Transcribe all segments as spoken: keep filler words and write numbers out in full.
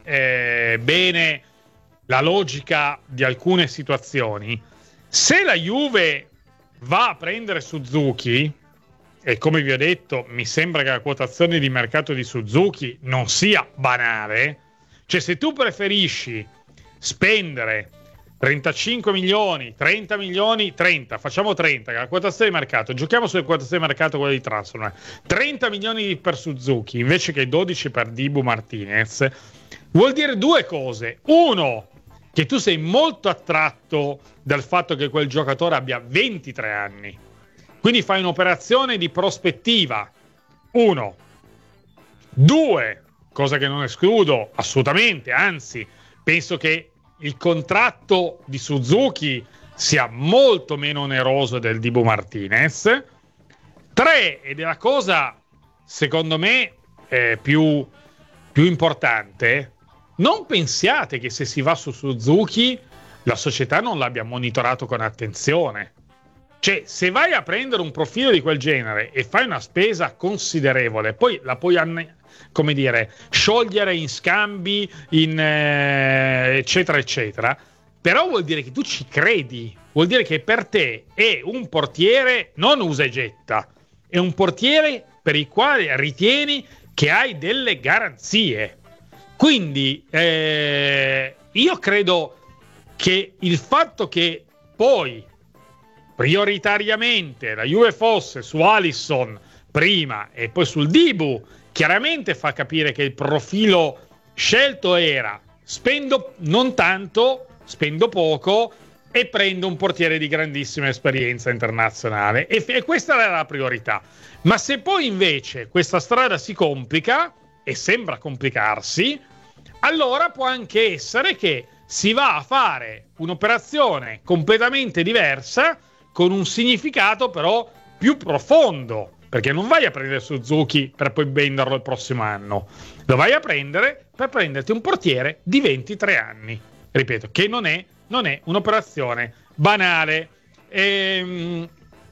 eh, bene la logica di alcune situazioni. Se la Juve va a prendere Suzuki, e come vi ho detto, mi sembra che la quotazione di mercato di Suzuki non sia banale, cioè se tu preferisci spendere trentacinque milioni, trenta milioni, trenta, facciamo trenta, che è la quotazione di mercato, giochiamo sulle quotazioni di mercato, quella di Transfer, trenta milioni per Suzuki invece che dodici per Dibu Martinez, vuol dire due cose. Uno, che tu sei molto attratto dal fatto che quel giocatore abbia ventitré anni, quindi fai un'operazione di prospettiva. Uno. Due, cosa che non escludo assolutamente, anzi, penso che il contratto di Suzuki sia molto meno oneroso del Dibu Martinez. Tre, ed è la cosa secondo me eh, più, più importante, non pensiate che se si va su Suzuki la società non l'abbia monitorato con attenzione. Cioè, se vai a prendere un profilo di quel genere e fai una spesa considerevole, poi la puoi anne- come dire, sciogliere in scambi, in eh, eccetera eccetera, però vuol dire che tu ci credi, vuol dire che per te è un portiere non usa e getta, è un portiere per il quale ritieni che hai delle garanzie. Quindi eh, io credo che il fatto che poi prioritariamente la Juve fosse su Alisson prima e poi sul Dibu, chiaramente fa capire che il profilo scelto era spendo non tanto, spendo poco e prendo un portiere di grandissima esperienza internazionale, e, e questa era la priorità. Ma se poi invece questa strada si complica, e sembra complicarsi, allora può anche essere che si va a fare un'operazione completamente diversa, con un significato però più profondo, perché non vai a prendere Suzuki per poi venderlo il prossimo anno, lo vai a prendere per prenderti un portiere di ventitré anni, ripeto, che non è, non è un'operazione banale. Ehm...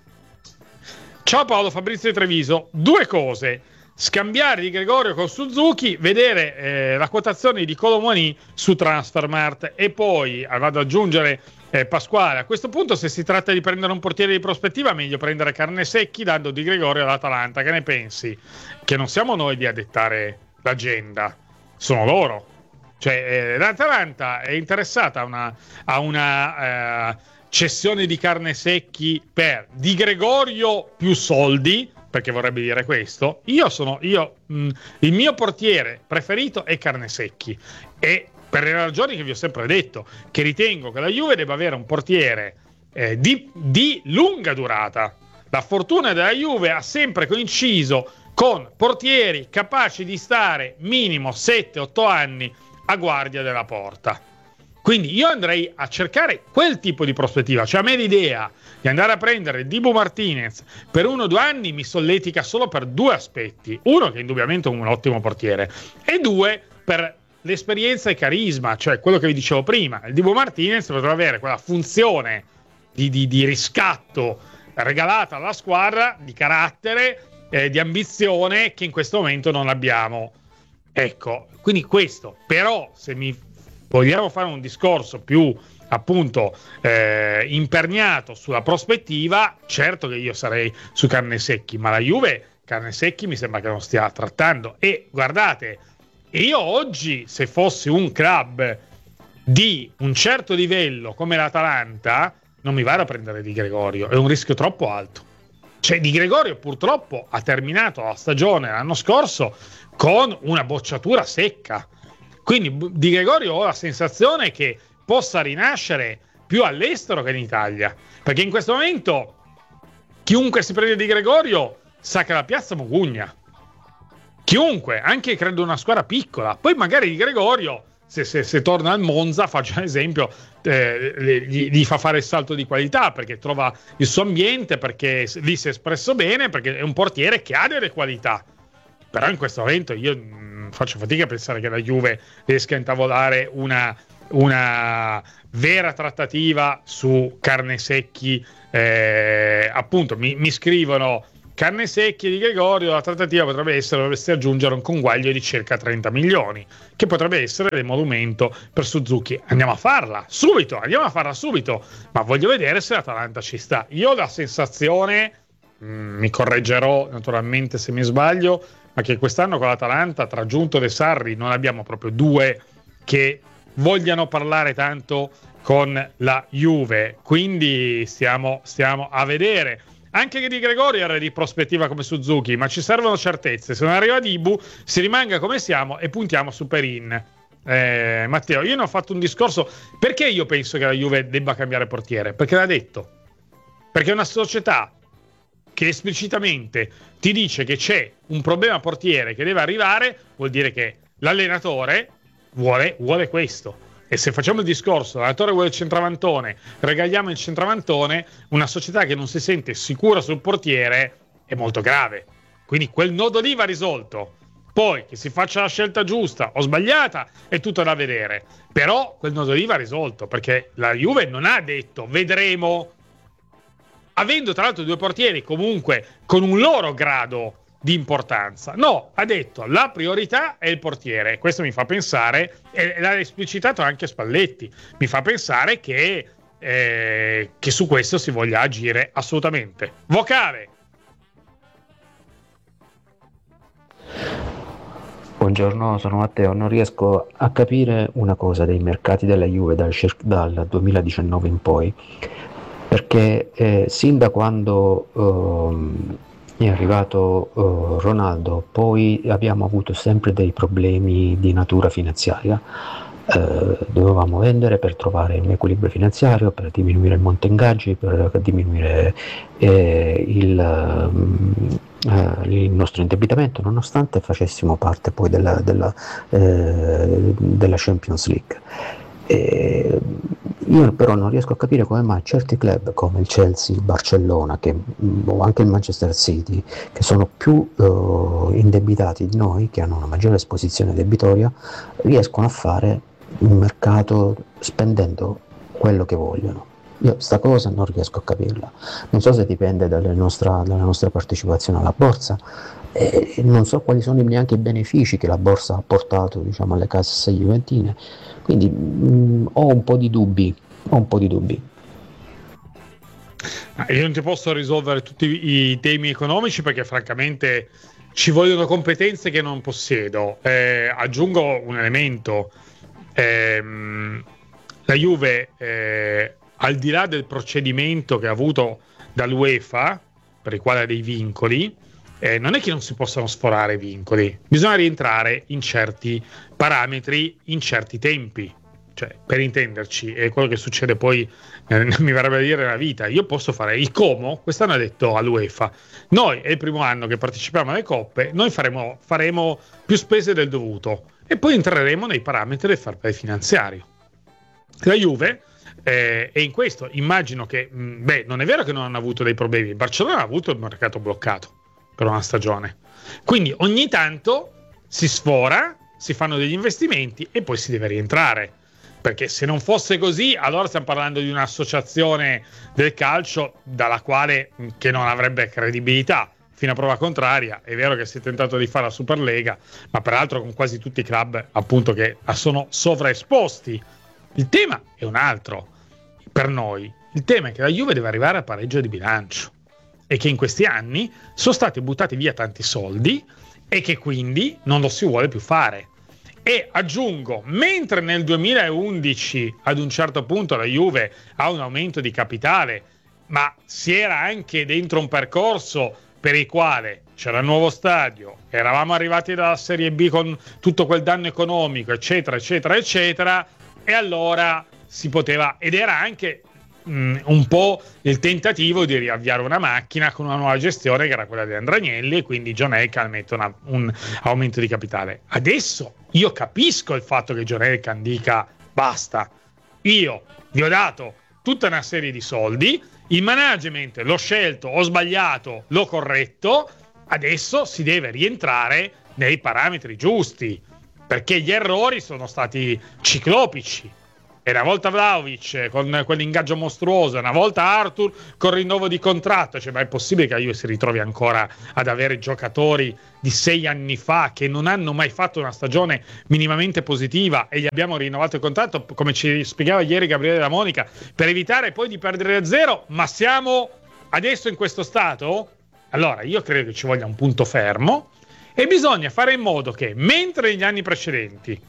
Ciao Paolo, Fabrizio di Treviso. Due cose: scambiare Di Gregorio con Suzuki, vedere eh, la quotazione di Kolo Muani su Transfermarkt, e poi vado ad aggiungere eh, Pasquale, a questo punto se si tratta di prendere un portiere di prospettiva meglio prendere Carnesecchi dando Di Gregorio all'Atalanta. Che ne pensi? Che non siamo noi di dettare l'agenda, sono loro. Cioè eh, l'Atalanta è interessata a una, a una eh, cessione di Carnesecchi per Di Gregorio più soldi, perché vorrebbe dire questo. Io sono io mh, il mio portiere preferito è Carnesecchi, e per le ragioni che vi ho sempre detto, che ritengo che la Juve debba avere un portiere eh, di, di lunga durata. La fortuna della Juve ha sempre coinciso con portieri capaci di stare minimo sette otto anni a guardia della porta. Quindi io andrei a cercare quel tipo di prospettiva. Cioè, a me l'idea di andare a prendere Dibu Martinez per uno o due anni mi solletica solo per due aspetti. Uno, che indubbiamente è un ottimo portiere, e due, per l'esperienza e carisma, cioè quello che vi dicevo prima. Il Dibu Martinez potrà avere quella funzione di, di, di riscatto regalata alla squadra, di carattere, eh, di ambizione, che in questo momento non abbiamo. Ecco, quindi questo. Però se mi vogliamo fare un discorso più appunto eh, imperniato sulla prospettiva, certo che io sarei su Carnesecchi, ma la Juve Carnesecchi mi sembra che non stia trattando. E guardate, io oggi, se fossi un club di un certo livello come l'Atalanta, non mi vado a prendere Di Gregorio, è un rischio troppo alto. Cioè, Di Gregorio purtroppo ha terminato la stagione l'anno scorso con una bocciatura secca. Quindi Di Gregorio ho la sensazione che possa rinascere più all'estero che in Italia, perché in questo momento chiunque si prende Di Gregorio sa che la piazza mugugna. Chiunque, anche credo una squadra piccola. Poi magari Di Gregorio, se, se, se torna al Monza, faccio un esempio, eh, gli, gli fa fare il salto di qualità, perché trova il suo ambiente, perché lì si è espresso bene, perché è un portiere che ha delle qualità. Però in questo momento io mh, faccio fatica a pensare che la Juve riesca a intavolare una, una vera trattativa su Carnesecchi. Eh, appunto mi, mi scrivono canne secchie di Gregorio, la trattativa potrebbe essere dovresti aggiungere un conguaglio di circa trenta milioni, che potrebbe essere l'emolumento per Suzuki. Andiamo a farla subito, andiamo a farla subito, ma voglio vedere se l'Atalanta ci sta. Io ho la sensazione, mh, mi correggerò naturalmente se mi sbaglio, ma che quest'anno con l'Atalanta, tra Giunto e Sarri, non abbiamo proprio due che vogliano parlare tanto con la Juve, quindi stiamo, stiamo a vedere. Anche che di Gregorio era di prospettiva come Suzuki, ma ci servono certezze. Se non arriva Dibu, si rimanga come siamo e puntiamo su Perin. Eh, Matteo, io ne ho fatto un discorso. Perché io penso che la Juve debba cambiare portiere? Perché l'ha detto. Perché è una società che esplicitamente ti dice che c'è un problema portiere che deve arrivare, vuol dire che l'allenatore vuole, vuole questo. E se facciamo il discorso, l'allenatore vuole il centravantone, regaliamo il centravantone, una società che non si sente sicura sul portiere è molto grave. Quindi quel nodo lì va risolto. Poi che si faccia la scelta giusta o sbagliata è tutto da vedere. Però quel nodo lì va risolto, perché la Juve non ha detto vedremo, avendo tra l'altro due portieri comunque con un loro grado di importanza. No, ha detto la priorità è il portiere. Questo mi fa pensare, e l'ha esplicitato anche Spalletti, mi fa pensare che, eh, che su questo si voglia agire assolutamente. Vocale. Buongiorno, sono Matteo. Non riesco a capire una cosa dei mercati della Juve dal, dal duemiladiciannove in poi, perché eh, sin da quando ehm, è arrivato uh, Ronaldo, poi abbiamo avuto sempre dei problemi di natura finanziaria. Uh, dovevamo vendere per trovare un equilibrio finanziario, per diminuire il monte ingaggi, per diminuire eh, il, uh, il nostro indebitamento, nonostante facessimo parte poi della, della, eh, della Champions League. E io però non riesco a capire come mai certi club come il Chelsea, il Barcellona che, o anche il Manchester City, che sono più uh, indebitati di noi, che hanno una maggiore esposizione debitoria, riescono a fare un mercato spendendo quello che vogliono. Io sta cosa non riesco a capirla. Non so se dipende dalle nostra, dalla nostra partecipazione alla borsa, e non so quali sono neanche i benefici che la borsa ha portato, diciamo, alle casse juventine. Quindi mh, ho un po' di dubbi, ho un po' di dubbi. Io non ti posso risolvere tutti i temi economici perché francamente ci vogliono competenze che non possiedo. Eh, aggiungo un elemento. Ehm, la Juve, eh, al di là del procedimento che ha avuto dall'UEFA, per il quale ha dei vincoli, eh, non è che non si possano sforare vincoli, bisogna rientrare in certi parametri, in certi tempi. Cioè, per intenderci, è quello che succede poi, eh, mi verrebbe a dire, nella vita. Io posso fare il Como, quest'anno ha detto all'UEFA, noi è il primo anno che partecipiamo alle coppe, noi faremo, faremo più spese del dovuto e poi entreremo nei parametri del fair play finanziario. La Juve eh, è in questo, immagino che, mh, beh, non è vero che non hanno avuto dei problemi, il Barcellona ha avuto il mercato bloccato per una stagione, quindi ogni tanto si sfora, si fanno degli investimenti e poi si deve rientrare. Perché se non fosse così, allora stiamo parlando di un'associazione del calcio dalla quale che non avrebbe credibilità. Fino a prova contraria, è vero che si è tentato di fare la Superlega, ma peraltro con quasi tutti i club appunto che sono sovraesposti. Il tema è un altro per noi. Il tema è che la Juve deve arrivare al pareggio di bilancio e che in questi anni sono stati buttati via tanti soldi e che quindi non lo si vuole più fare. E aggiungo, mentre nel duemilaundici ad un certo punto la Juve ha un aumento di capitale, ma si era anche dentro un percorso per il quale c'era il nuovo stadio, eravamo arrivati dalla Serie B con tutto quel danno economico, eccetera, eccetera, eccetera, e allora si poteva, ed era anche mh, un po' il tentativo di riavviare una macchina con una nuova gestione che era quella di Andragnelli, e quindi John Elkann mette una, un aumento di capitale. Adesso io capisco il fatto che John Elkann dica basta, io vi ho dato tutta una serie di soldi, il management l'ho scelto, ho sbagliato, l'ho corretto, adesso si deve rientrare nei parametri giusti, perché gli errori sono stati ciclopici. e una volta Vlahovic con quell'ingaggio mostruoso, una volta Arthur con rinnovo di contratto, cioè, ma è possibile che la Juve si ritrovi ancora ad avere giocatori di sei anni fa che non hanno mai fatto una stagione minimamente positiva e gli abbiamo rinnovato il contratto, come ci spiegava ieri Gabriele Della Monica, per evitare poi di perdere a zero? Ma siamo adesso in questo stato? Allora io credo che ci voglia un punto fermo e bisogna fare in modo che, mentre negli anni precedenti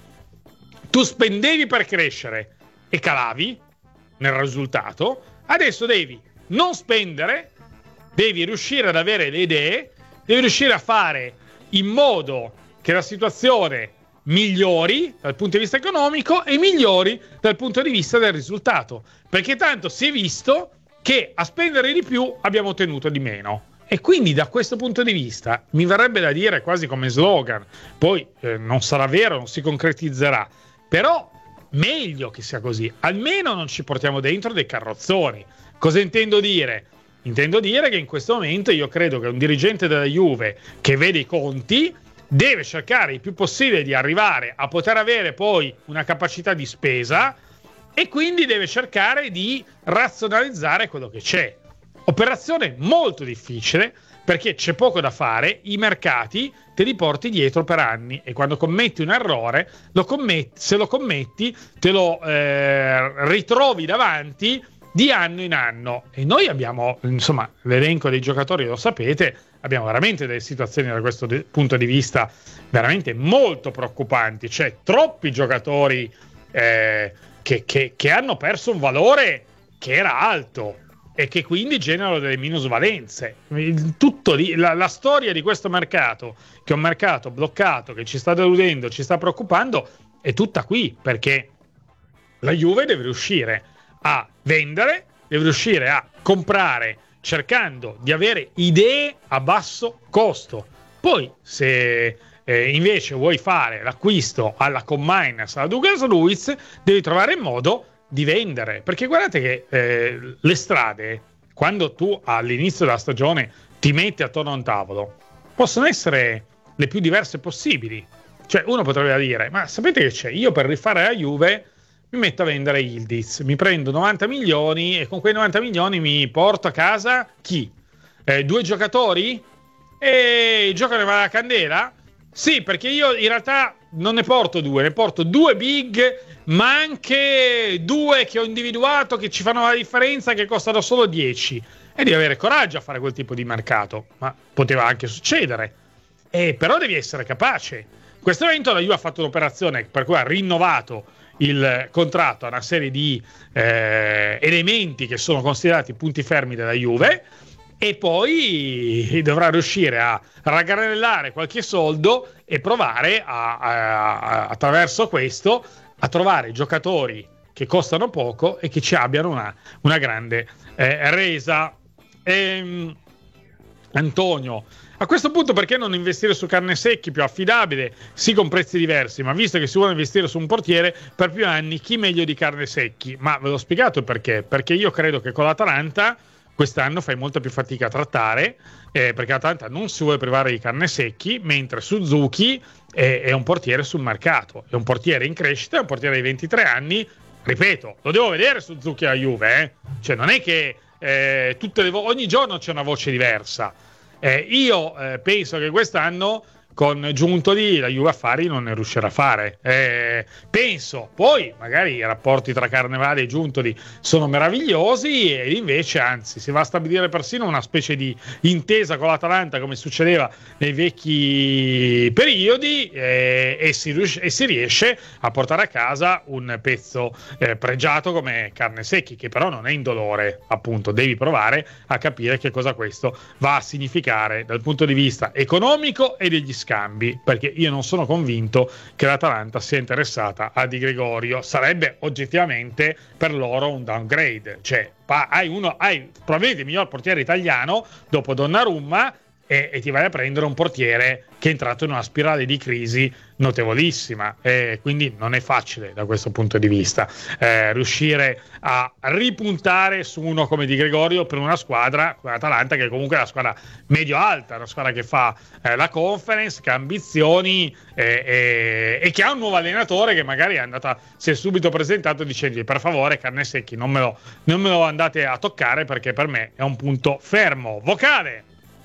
tu spendevi per crescere e calavi nel risultato, adesso devi non spendere, devi riuscire ad avere le idee, devi riuscire a fare in modo che la situazione migliori dal punto di vista economico e migliori dal punto di vista del risultato, perché tanto si è visto che a spendere di più abbiamo ottenuto di meno. E quindi da questo punto di vista mi verrebbe da dire quasi come slogan, poi eh, non sarà vero, non si concretizzerà, però meglio che sia così, almeno non ci portiamo dentro dei carrozzoni. Cosa intendo dire? Intendo dire che in questo momento io credo che un dirigente della Juve che vede i conti deve cercare il più possibile di arrivare a poter avere poi una capacità di spesa e quindi deve cercare di razionalizzare quello che c'è. Operazione molto difficile perché c'è poco da fare, i mercati te li porti dietro per anni e quando commetti un errore, lo commetti, se lo commetti te lo eh, ritrovi davanti di anno in anno. E noi abbiamo, insomma, l'elenco dei giocatori, lo sapete, abbiamo veramente delle situazioni da questo de- punto di vista veramente molto preoccupanti, cioè troppi giocatori eh, che, che, che hanno perso un valore che era alto e che quindi generano delle minusvalenze. Tutto lì, la, la storia di questo mercato, che è un mercato bloccato, che ci sta deludendo, ci sta preoccupando, è tutta qui, perché la Juve deve riuscire a vendere, deve riuscire a comprare cercando di avere idee a basso costo. Poi se eh, invece vuoi fare l'acquisto alla Commines, alla Douglas Luiz, devi trovare il modo di vendere, perché guardate che eh, le strade, quando tu all'inizio della stagione ti metti attorno a un tavolo, possono essere le più diverse possibili. Cioè uno potrebbe dire, ma sapete che c'è? Io per rifare la Juve mi metto a vendere Yildiz, mi prendo novanta milioni e con quei novanta milioni mi porto a casa chi? Eh, due giocatori? E giocano alla candela? Sì, perché io in realtà non ne porto due, ne porto due big, ma anche due che ho individuato che ci fanno la differenza, che costano solo dieci. E devi avere coraggio a fare quel tipo di mercato, ma poteva anche succedere. E però devi essere capace. In questo momento la Juve ha fatto un'operazione per cui ha rinnovato il contratto a una serie di eh, elementi che sono considerati punti fermi della Juve, e poi dovrà riuscire a ragganellare qualche soldo e provare a, a, a, attraverso questo a trovare giocatori che costano poco e che ci abbiano una, una grande eh, resa. Ehm, Antonio, a questo punto perché non investire su carne secchi, più affidabile, sì con prezzi diversi, ma visto che si vuole investire su un portiere per più anni, chi meglio di carne secchi? Ma ve l'ho spiegato perché, perché io credo che con l'Atalanta quest'anno fai molta più fatica a trattare, eh, perché l'Atalanta non si vuole privare di carne secchi, mentre Suzuki è, è un portiere sul mercato, è un portiere in crescita, è un portiere di ventitré anni, ripeto, lo devo vedere Suzuki alla Juve, eh? Cioè non è che eh, tutte le vo- ogni giorno c'è una voce diversa. Eh, io eh, penso che quest'anno con Giuntoli la Juve affari non ne riuscirà a fare, eh, penso. Poi magari i rapporti tra Carnevale e Giuntoli sono meravigliosi ed invece anzi si va a stabilire persino una specie di intesa con l'Atalanta come succedeva nei vecchi periodi, eh, e, si riesce, e si riesce a portare a casa un pezzo eh, pregiato come Carne Secchi, che però non è indolore, appunto devi provare a capire che cosa questo va a significare dal punto di vista economico e degli scambi, perché io non sono convinto che l'Atalanta sia interessata a Di Gregorio. Sarebbe oggettivamente per loro un downgrade, cioè pa- hai uno hai probabilmente il miglior portiere italiano dopo Donnarumma e, e ti vai a prendere un portiere che è entrato in una spirale di crisi notevolissima, e quindi non è facile da questo punto di vista eh, riuscire a ripuntare su uno come Di Gregorio per una squadra come l'Atalanta, che comunque è una squadra medio-alta, una squadra che fa eh, la Conference, che ha ambizioni eh, eh, e che ha un nuovo allenatore che magari è andata, si è subito presentato dicendo: per favore carne secchi, non me lo, non me lo andate a toccare perché per me è un punto fermo. Vocale.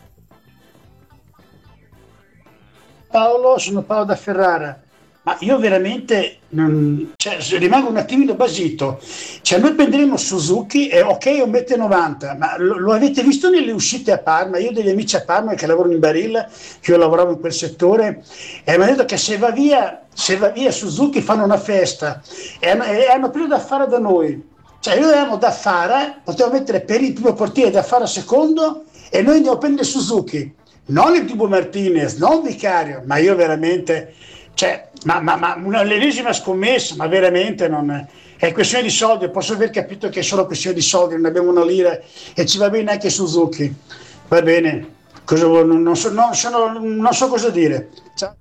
Paolo, sono Paolo da Ferrara, ma io veramente non, cioè, rimango un attimino basito. Cioè, noi prenderemo Suzuki e ok, un metro e novanta, ma lo, lo avete visto nelle uscite a Parma? Io ho degli amici a Parma che lavorano in Barilla, che io lavoravo in quel settore, e mi hanno detto che se va via, se va via Suzuki fanno una festa e hanno, e hanno più da fare da noi. Cioè, noi avevamo da fare, potevamo mettere per il primo portiere da fare secondo e noi andiamo a prendere Suzuki. Non il Dibu Martinez, non Vicario, ma io veramente, cioè, ma, ma, ma una l'ennesima scommessa, ma veramente non è, è questione di soldi. Posso aver capito che è solo questione di soldi, non abbiamo una lira e ci va bene anche Suzuki. Va bene, cosa, non, non, so, non, sono, non so cosa dire. Ciao.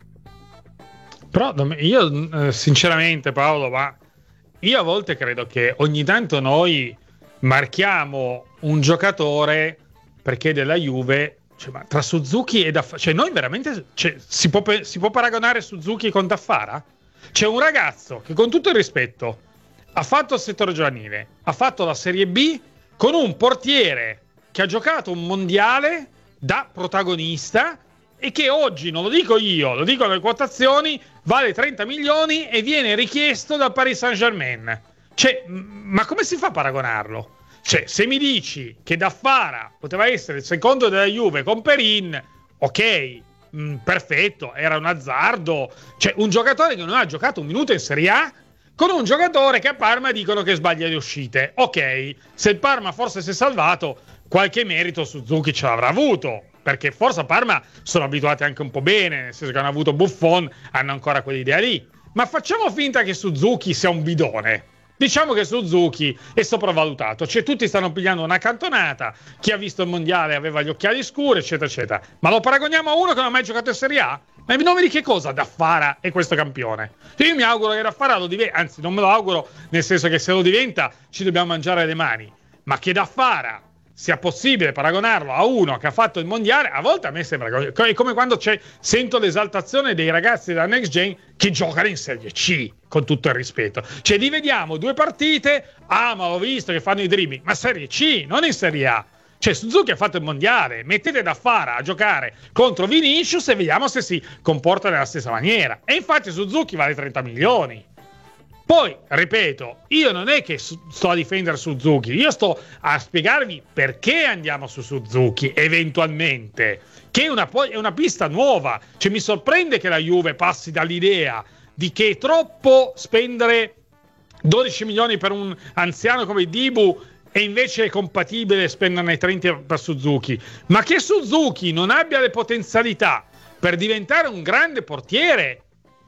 Però io sinceramente, Paolo, ma io a volte credo che ogni tanto noi marchiamo un giocatore perché della Juve. Cioè, ma tra Suzuki e Daffara, cioè noi veramente, cioè, si, può, si può paragonare Suzuki con Daffara? C'è un ragazzo che, con tutto il rispetto, ha fatto il settore giovanile, ha fatto la Serie B con un portiere che ha giocato un mondiale da protagonista e che oggi, non lo dico io, lo dico le quotazioni, vale trenta milioni e viene richiesto dal Paris Saint-Germain. Cioè, ma come si fa a paragonarlo? Cioè, se mi dici che Daffara poteva essere il secondo della Juve con Perin, ok, mh, perfetto, era un azzardo. Cioè, un giocatore che non ha giocato un minuto in Serie A con un giocatore che a Parma dicono che sbaglia le uscite. Ok, se il Parma forse si è salvato, qualche merito Suzuki ce l'avrà avuto, perché forse a Parma sono abituati anche un po' bene, nel senso che hanno avuto Buffon, hanno ancora quell'idea lì. Ma facciamo finta che Suzuki sia un bidone. Diciamo che Suzuki è sopravvalutato, cioè tutti stanno pigliando una cantonata, chi ha visto il mondiale aveva gli occhiali scuri, eccetera, eccetera. Ma lo paragoniamo a uno che non ha mai giocato in Serie A? Ma non vedi che cosa Daffara è questo campione? Cioè io mi auguro che Daffara lo diventi, anzi non me lo auguro, nel senso che se lo diventa ci dobbiamo mangiare le mani, ma che Daffara sia possibile paragonarlo a uno che ha fatto il mondiale, a volte a me sembra è come quando c'è, sento l'esaltazione dei ragazzi della Next Gen che giocano in Serie C, con tutto il rispetto. Cioè, li vediamo due partite, ah, ma ho visto che fanno i dribbling, ma Serie C, non in Serie A. Cioè, Suzuki ha fatto il mondiale, mettete Daffara a giocare contro Vinicius e vediamo se si comporta nella stessa maniera. E infatti Suzuki vale trenta milioni. Poi, ripeto, io non è che sto a difendere Suzuki, io sto a spiegarvi perché andiamo su Suzuki, eventualmente, che è una, è una pista nuova. Cioè, mi sorprende che la Juve passi dall'idea di che è troppo spendere dodici milioni per un anziano come Dibu e invece è compatibile spenderne trenta per Suzuki. Ma che Suzuki non abbia le potenzialità per diventare un grande portiere,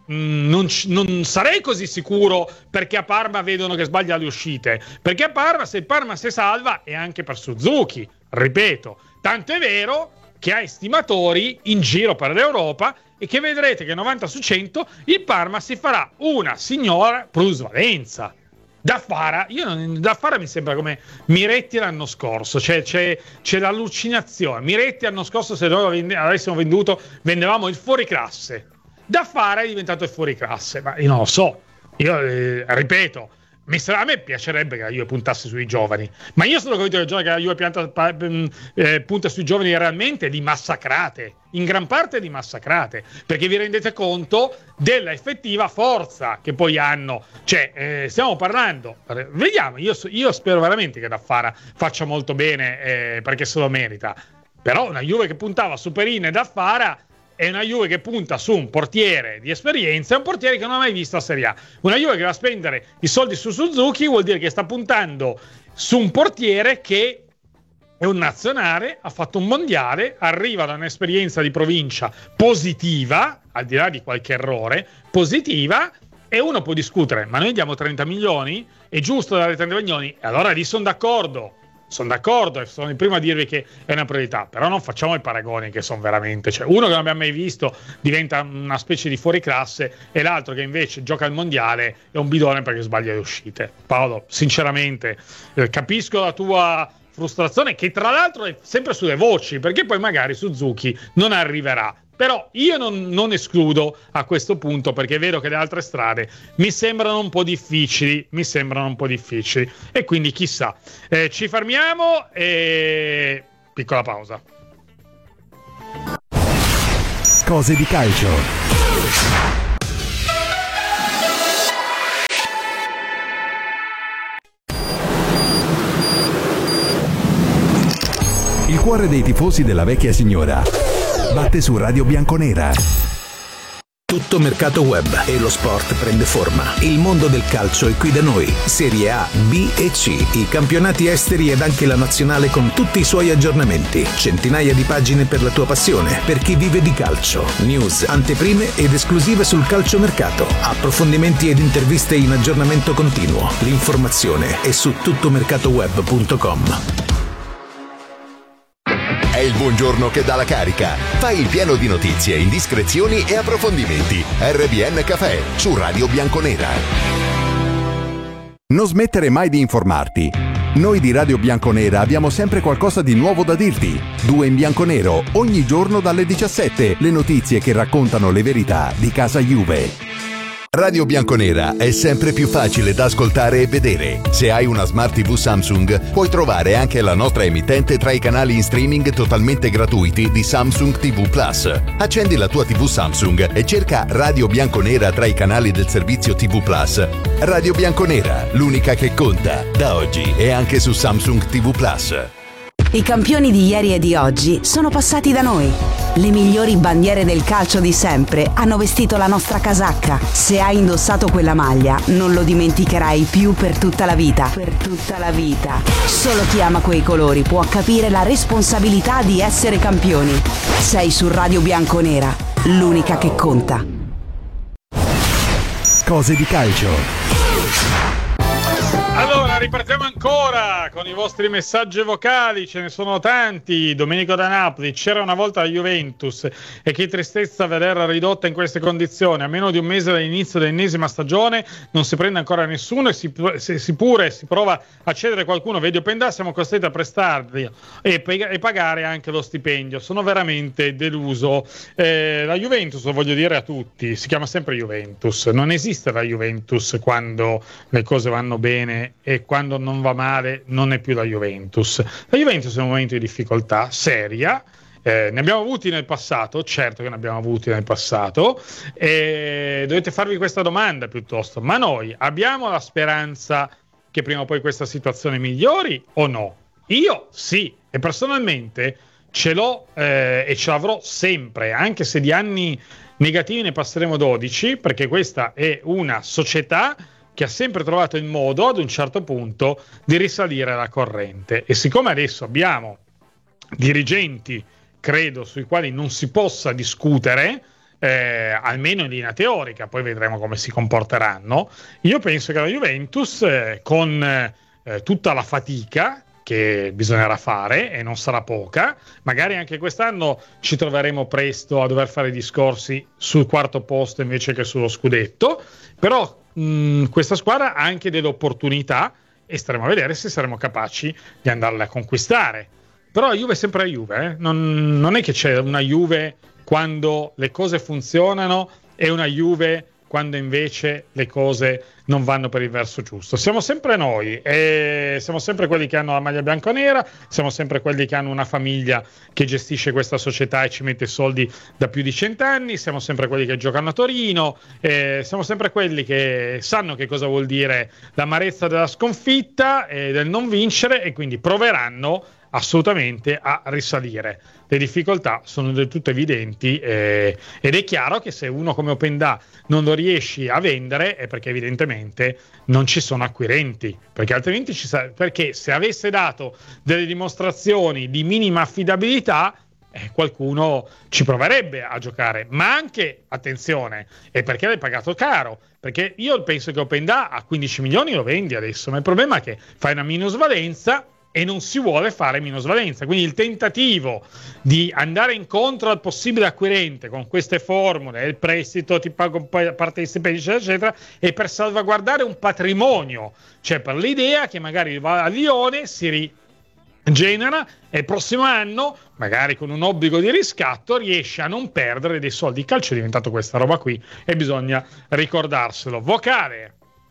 Non, non sarei così sicuro, perché a Parma vedono che sbaglia le uscite, perché a Parma, se il Parma si salva, è anche per Suzuki, ripeto, tanto è vero che ha estimatori in giro per l'Europa e che vedrete che novanta su cento il Parma si farà una signora plusvalenza. Daffara, io non, Daffara mi sembra come Miretti l'anno scorso, cioè c'è, c'è l'allucinazione. Miretti l'anno scorso, se noi avessimo venduto, vendevamo il fuoriclasse. Daffara è diventato il fuoriclasse, ma io non lo so. Io eh, ripeto, mi sa, a me piacerebbe che la Juve puntasse sui giovani, ma io sono convinto che la Juve pianta, eh, punta sui giovani realmente di massacrate, in gran parte di massacrate, perché vi rendete conto della effettiva forza che poi hanno. Cioè, eh, stiamo parlando, vediamo, io, io spero veramente che Daffara faccia molto bene, eh, perché se lo merita, però una Juve che puntava su Perin e Daffara è una Juve che punta su un portiere di esperienza, è un portiere che non ha mai visto a Serie A. Una Juve che va a spendere i soldi su Suzuki vuol dire che sta puntando su un portiere che è un nazionale, ha fatto un mondiale, arriva da un'esperienza di provincia positiva, al di là di qualche errore, positiva, e uno può discutere, ma noi diamo trenta milioni? È giusto dare trenta milioni? E allora lì sono d'accordo. sono d'accordo e sono il primo a dirvi che è una priorità, però non facciamo i paragoni che sono veramente, cioè uno che non abbiamo mai visto diventa una specie di fuoriclasse e l'altro che invece gioca al mondiale è un bidone perché sbaglia le uscite. Paolo, sinceramente eh, capisco la tua frustrazione, che tra l'altro è sempre sulle voci, perché poi magari Suzuki non arriverà. Però io non, non escludo a questo punto, perché è vero che le altre strade mi sembrano un po' difficili, mi sembrano un po' difficili e quindi chissà. Eh, ci fermiamo e piccola pausa. Cose di calcio. Il cuore dei tifosi della vecchia signora batte su Radio Bianconera. Tutto mercato web e lo sport prende forma. Il mondo del calcio è qui da noi. Serie A, B e C, i campionati esteri ed anche la nazionale con tutti i suoi aggiornamenti. Centinaia di pagine per la tua passione, per chi vive di calcio. News, anteprime ed esclusive sul calciomercato. Approfondimenti ed interviste in aggiornamento continuo. L'informazione è su tuttomercatoweb punto com. È il buongiorno che dà la carica. Fai il pieno di notizie, indiscrezioni e approfondimenti. R B N Café su Radio Bianconera. Non smettere mai di informarti. Noi di Radio Bianconera abbiamo sempre qualcosa di nuovo da dirti. Due in bianco nero, ogni giorno dalle diciassette, le notizie che raccontano le verità di casa Juve. Radio Bianconera è sempre più facile da ascoltare e vedere. Se hai una Smart tivù Samsung, puoi trovare anche la nostra emittente tra i canali in streaming totalmente gratuiti di Samsung tivù Plus. Accendi la tua tivù Samsung e cerca Radio Bianconera tra i canali del servizio tivù Plus. Radio Bianconera, l'unica che conta, da oggi e anche su Samsung tivù Plus. I campioni di ieri e di oggi sono passati da noi. Le migliori bandiere del calcio di sempre hanno vestito la nostra casacca. Se hai indossato quella maglia, non lo dimenticherai più per tutta la vita. Per tutta la vita. Solo chi ama quei colori può capire la responsabilità di essere campioni. Sei su Radio Bianconera, l'unica che conta. Cose di calcio. Allora, ripartiamo ancora con i vostri messaggi vocali, ce ne sono tanti. Domenico da Napoli: c'era una volta la Juventus e che tristezza vederla ridotta in queste condizioni. A meno di un mese dall'inizio dell'ennesima stagione non si prende ancora nessuno e si, se si pure si prova a cedere qualcuno, vedi Openda, siamo costretti a prestarli e, e pagare anche lo stipendio. Sono veramente deluso. Eh, la Juventus, lo voglio dire a tutti, si chiama sempre Juventus, non esiste la Juventus quando le cose vanno bene e quando non va male non è più la Juventus. La Juventus è un momento di difficoltà seria, eh, ne abbiamo avuti nel passato, certo che ne abbiamo avuti nel passato, e dovete farvi questa domanda piuttosto: ma noi abbiamo la speranza che prima o poi questa situazione migliori o no? Io sì, e personalmente ce l'ho eh, e ce l'avrò sempre, anche se di anni negativi ne passeremo dodici, perché questa è una società che ha sempre trovato il modo ad un certo punto di risalire la corrente. E siccome adesso abbiamo dirigenti, credo, sui quali non si possa discutere, eh, almeno in linea teorica, poi vedremo come si comporteranno, io penso che la Juventus, eh, con eh, tutta la fatica che bisognerà fare, e non sarà poca, magari anche quest'anno ci troveremo presto a dover fare discorsi sul quarto posto invece che sullo scudetto, però mh, questa squadra ha anche delle opportunità e staremo a vedere se saremo capaci di andarle a conquistare. Però la Juve è sempre la Juve, eh? non, non è che c'è una Juve quando le cose funzionano e una Juve quando invece le cose non vanno per il verso giusto. Siamo sempre noi, e siamo sempre quelli che hanno la maglia bianconera, siamo sempre quelli che hanno una famiglia che gestisce questa società e ci mette soldi da più di cent'anni, siamo sempre quelli che giocano a Torino, e siamo sempre quelli che sanno che cosa vuol dire l'amarezza della sconfitta e del non vincere, e quindi proveranno assolutamente a risalire. Le difficoltà sono del tutto evidenti, eh, ed è chiaro che se uno come Openda non lo riesci a vendere è perché evidentemente non ci sono acquirenti, perché altrimenti ci sa- perché se avesse dato delle dimostrazioni di minima affidabilità, eh, qualcuno ci proverebbe a giocare. Ma anche, attenzione, è perché l'hai pagato caro, perché io penso che Openda a quindici milioni lo vendi adesso, ma il problema è che fai una minusvalenza e non si vuole fare minusvalenza. Quindi il tentativo di andare incontro al possibile acquirente con queste formule, il prestito, ti pago parte dei stipendi, eccetera, eccetera, è per salvaguardare un patrimonio, cioè per l'idea che magari va a Lione, si rigenera e il prossimo anno, magari con un obbligo di riscatto, riesce a non perdere dei soldi. Il calcio è diventato questa roba qui e bisogna ricordarselo. Vocale.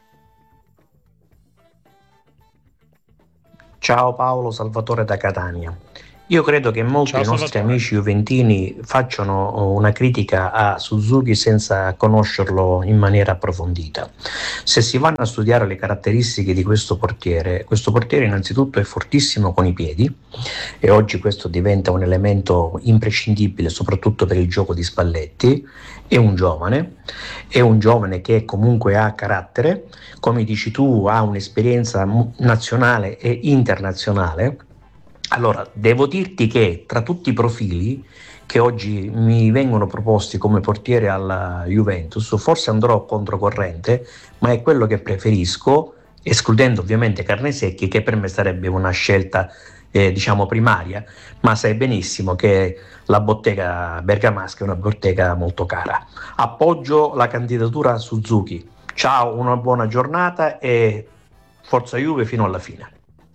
Ciao Paolo, Salvatore da Catania. Io credo che molti Ciao, dei nostri Salvatore. amici juventini facciano una critica a Suzuki senza conoscerlo in maniera approfondita. Se si vanno a studiare le caratteristiche di questo portiere, questo portiere innanzitutto è fortissimo con i piedi e oggi questo diventa un elemento imprescindibile soprattutto per il gioco di Spalletti. È un giovane, è un giovane che comunque ha carattere, come dici tu ha un'esperienza nazionale e internazionale. Allora, devo dirti che tra tutti i profili che oggi mi vengono proposti come portiere alla Juventus, forse andrò controcorrente, ma è quello che preferisco, escludendo ovviamente Carnesecchi, che per me sarebbe una scelta eh, diciamo primaria, ma sai benissimo che la bottega bergamasca è una bottega molto cara. Appoggio la candidatura a Suzuki. Ciao, una buona giornata e forza Juve fino alla fine.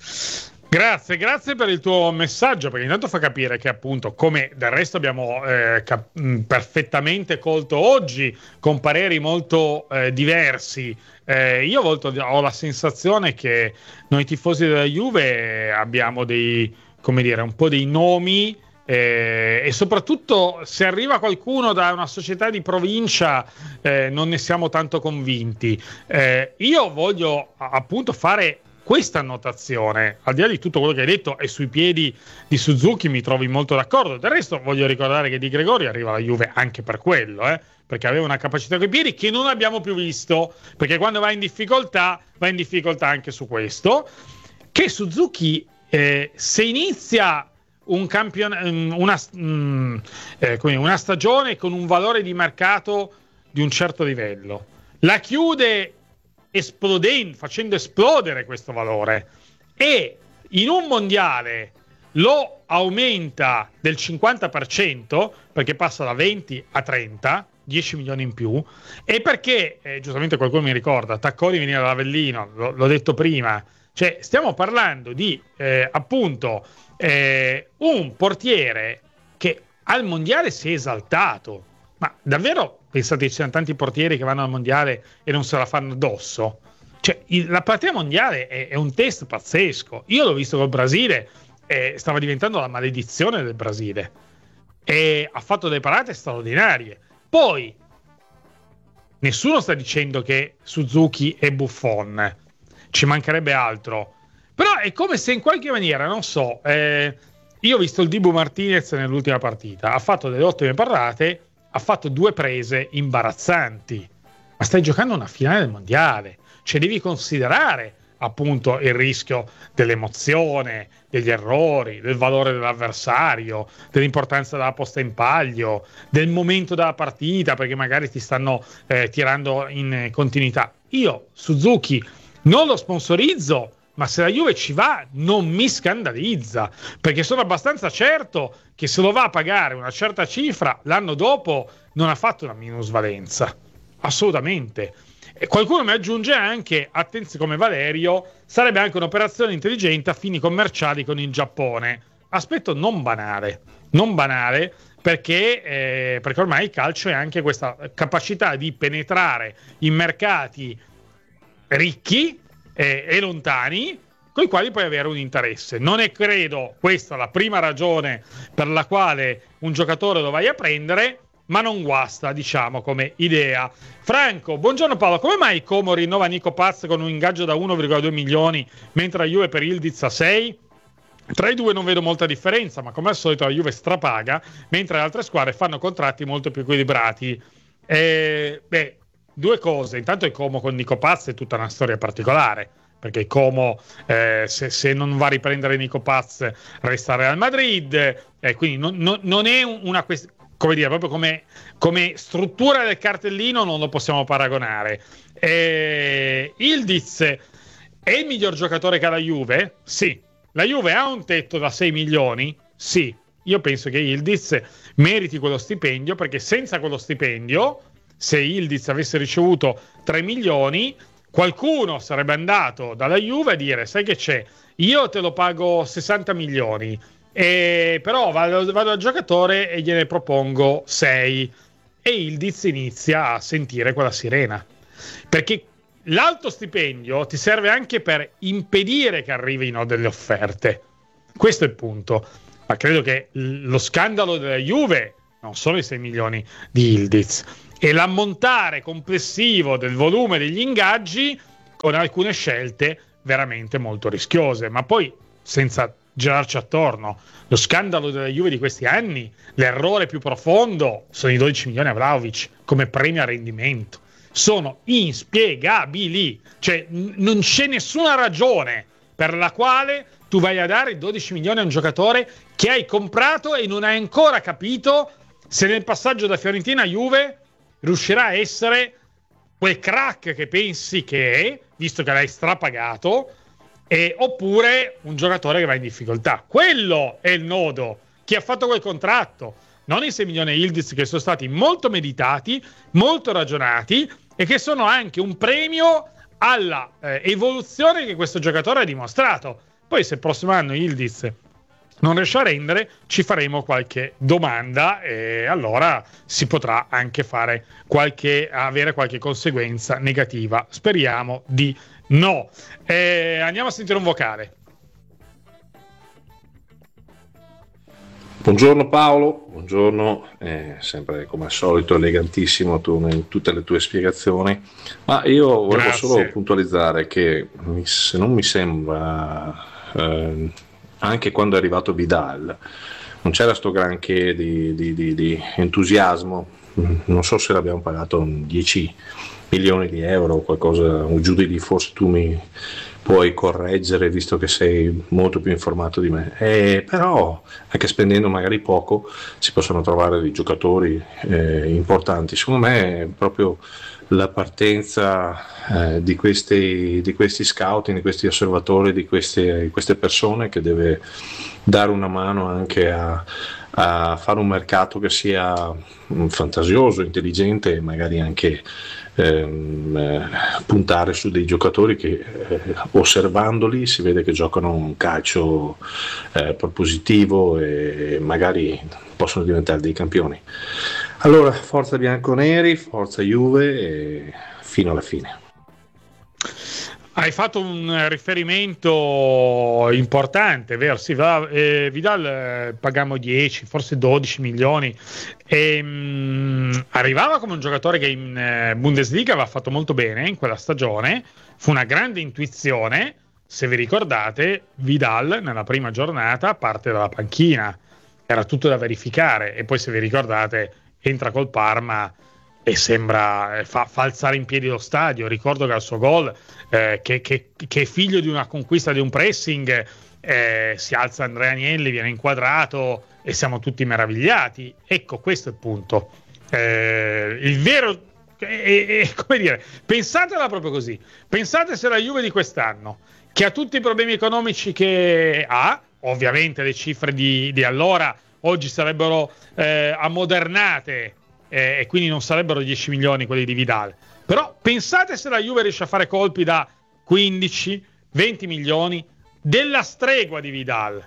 Grazie, grazie per il tuo messaggio, perché intanto fa capire che appunto, come del resto abbiamo eh, cap- mh, perfettamente colto oggi, con pareri molto eh, diversi, eh, io volto, ho la sensazione che noi tifosi della Juve abbiamo dei, come dire, un po' dei nomi, eh, e soprattutto se arriva qualcuno da una società di provincia eh, non ne siamo tanto convinti. Eh, io voglio appunto fare questa annotazione, al di là di tutto quello che hai detto, e sui piedi di Suzuki mi trovi molto d'accordo. Del resto voglio ricordare che Di Gregorio arriva alla Juve anche per quello, eh, perché aveva una capacità coi piedi che non abbiamo più visto, perché quando va in difficoltà va in difficoltà anche su questo. Che Suzuki eh, se inizia un campion- una, mm, eh, come una stagione con un valore di mercato di un certo livello, la chiude esplodendo, facendo esplodere questo valore, e in un mondiale lo aumenta del cinquanta per cento, perché passa da venti a trenta, dieci milioni in più, e perché eh, giustamente qualcuno mi ricorda Tacconi veniva dall'Avellino, l- l'ho detto prima, cioè stiamo parlando di eh, appunto eh, un portiere che al mondiale si è esaltato. Ma davvero pensate che ci siano tanti portieri che vanno al mondiale e non se la fanno addosso? Cioè, il, la platea mondiale è, è un test pazzesco. Io l'ho visto col Brasile, e stava diventando la maledizione del Brasile. E ha fatto delle parate straordinarie. Poi, nessuno sta dicendo che Suzuki è Buffon. Ci mancherebbe altro. Però è come se in qualche maniera, non so, eh, io ho visto il Dibu Martinez nell'ultima partita. Ha fatto delle ottime parate, ha fatto due prese imbarazzanti, ma stai giocando una finale del mondiale, cioè devi considerare appunto il rischio dell'emozione, degli errori, del valore dell'avversario, dell'importanza della posta in palio, del momento della partita, perché magari ti stanno eh, tirando in continuità. Io Suzuki non lo sponsorizzo, ma se la Juve ci va non mi scandalizza, perché sono abbastanza certo che se lo va a pagare una certa cifra l'anno dopo non ha fatto una minusvalenza, assolutamente. E qualcuno mi aggiunge anche, attenzione, come Valerio, sarebbe anche un'operazione intelligente a fini commerciali con il Giappone. Aspetto non banale, non banale, perché, eh, perché ormai il calcio è anche questa capacità di penetrare in mercati ricchi e, e lontani, con i quali puoi avere un interesse. Non è, credo, questa la prima ragione per la quale un giocatore lo vai a prendere, ma non guasta, diciamo, come idea. Franco, buongiorno Paolo, come mai Como rinnova Nico Paz con un ingaggio da uno virgola due milioni, mentre la Juve per Ildiz a sei? Tra i due non vedo molta differenza, ma come al solito la Juve strapaga, mentre le altre squadre fanno contratti molto più equilibrati. Eh, beh, due cose. Intanto il Como con Nico Paz è tutta una storia particolare, perché Como eh, se, se non va a riprendere Nico Paz resta al Real Madrid, eh, quindi non, non, non è una questione, come dire, proprio come, come struttura del cartellino non lo possiamo paragonare. Eh, Ildiz è il miglior giocatore che ha la Juve? Sì, la Juve ha un tetto da sei milioni? Sì, io penso che Yildiz meriti quello stipendio, perché senza quello stipendio, se Yildiz avesse ricevuto tre milioni, qualcuno sarebbe andato dalla Juve a dire: sai che c'è, io te lo pago sessanta milioni, e però vado, vado al giocatore e gliene propongo sei, e Yildiz inizia a sentire quella sirena, perché l'alto stipendio ti serve anche per impedire che arrivino delle offerte. Questo è il punto. Ma credo che lo scandalo della Juve non sono i sei milioni di Yildiz, e l'ammontare complessivo del volume degli ingaggi, con alcune scelte veramente molto rischiose. Ma poi, senza girarci attorno, lo scandalo della Juve di questi anni, l'errore più profondo, sono i dodici milioni a Vlahovic come premio a rendimento. Sono inspiegabili, cioè n- non c'è nessuna ragione per la quale tu vai a dare dodici milioni a un giocatore che hai comprato e non hai ancora capito se nel passaggio da Fiorentina a Juve riuscirà a essere quel crack che pensi che è, visto che l'hai strapagato, e, oppure un giocatore che va in difficoltà. Quello è il nodo. Chi ha fatto quel contratto, non i sei milioni Yildiz, che sono stati molto meditati, molto ragionati, e che sono anche un premio alla eh, evoluzione che questo giocatore ha dimostrato. Poi, se il prossimo anno Yildiz non riesce a rendere, ci faremo qualche domanda, e allora si potrà anche fare qualche, avere qualche conseguenza negativa. Speriamo di no. Eh, andiamo a sentire un vocale. Buongiorno Paolo, buongiorno, eh, sempre come al solito elegantissimo tu in tutte le tue spiegazioni, ma io volevo Grazie. solo puntualizzare che mi, se non mi sembra, eh, anche quando è arrivato Vidal non c'era sto granché di, di, di, di entusiasmo, non so se l'abbiamo pagato dieci milioni di euro o qualcosa giù di lì, forse tu mi puoi correggere visto che sei molto più informato di me, eh, però anche spendendo magari poco si possono trovare dei giocatori eh, importanti. Secondo me è proprio la partenza eh, di, questi, di questi scouting, di questi osservatori, di queste, queste persone che deve dare una mano anche a, a fare un mercato che sia fantasioso, intelligente, e magari anche Ehm, eh, puntare su dei giocatori che eh, osservandoli si vede che giocano un calcio eh, propositivo e magari possono diventare dei campioni. Allora, forza bianconeri, forza Juve, e fino alla fine. Hai fatto un riferimento importante, vero? Sì, eh, Vidal eh, pagammo dieci, forse dodici milioni. E, mh, arrivava come un giocatore che in eh, Bundesliga aveva fatto molto bene in quella stagione. Fu una grande intuizione. Se vi ricordate, Vidal nella prima giornata parte dalla panchina. Era tutto da verificare. E poi, se vi ricordate, entra col Parma e sembra fa, fa alzare in piedi lo stadio. Ricordo che al suo gol, eh, che, che, che è figlio di una conquista di un pressing, eh, si alza Andrea Agnelli, viene inquadrato e siamo tutti meravigliati. Ecco, questo è il punto. Eh, il vero è, è, come dire, pensatela proprio così. Pensate se la Juve di quest'anno, che ha tutti i problemi economici che ha, ovviamente le cifre di, di allora oggi sarebbero eh, ammodernate, Eh, e quindi non sarebbero dieci milioni quelli di Vidal, però pensate se la Juve riesce a fare colpi da quindici venti milioni della stregua di Vidal,